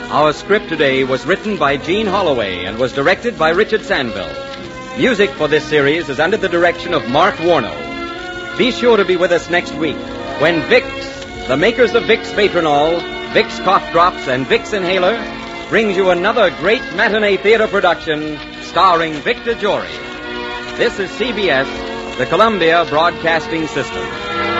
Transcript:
Our script today was written by Gene Holloway and was directed by Richard Sandville. Music for this series is under the direction of Mark Warno. Be sure to be with us next week when Vicks, the makers of Vicks Vatronol, Vicks Cough Drops, and Vicks Inhaler, brings you another great matinee theater production starring Victor Jory. This is CBS, the Columbia Broadcasting System.